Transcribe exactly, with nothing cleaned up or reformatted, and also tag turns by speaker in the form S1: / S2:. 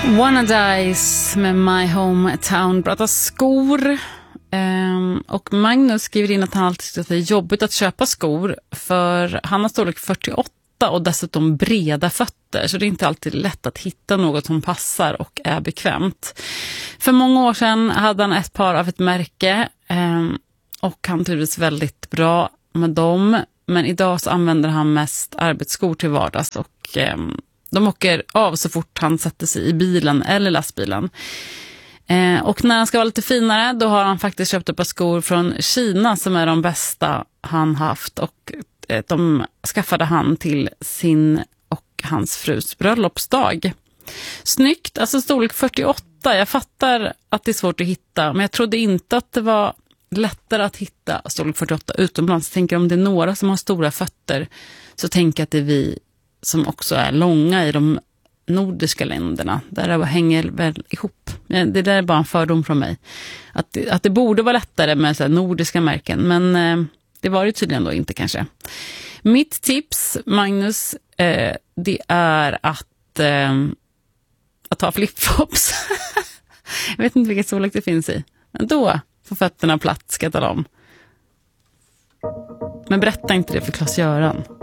S1: Wannadies med My Hometown pratar skor. Um, och Magnus skriver in att han alltid tycker att det är jobbigt att köpa skor, för han har storlek fyrtioåtta och dessutom breda fötter, så det är inte alltid lätt att hitta något som passar och är bekvämt. För många år sedan hade han ett par av ett märke um, och han trivdes väldigt bra med dem, men idag så använder han mest arbetsskor till vardags och um, de åker av så fort han sätter sig i bilen eller lastbilen. Eh, och när han ska vara lite finare, då har han faktiskt köpt ett par skor från Kina som är de bästa han haft. Och eh, de skaffade han till sin och hans frus bröllopsdag. Snyggt, alltså storlek fyrtioåtta. Jag fattar att det är svårt att hitta, men jag trodde inte att det var lättare att hitta storlek fyrtioåtta utomlands. Jag tänker om det är några som har stora fötter, så tänker jag att det är vi som också är långa i de nordiska länderna. Där det hänger väl ihop. Det där är bara en fördom från mig. Att det, att det borde vara lättare med så här nordiska märken. Men eh, det var det tydligen då inte kanske. Mitt tips, Magnus, eh, det är att, eh, att ta flipflops. Jag vet inte vilket storlek det finns i. Men då får fötterna platt, ska jag tala om. Men berätta inte det för Claes-Göran.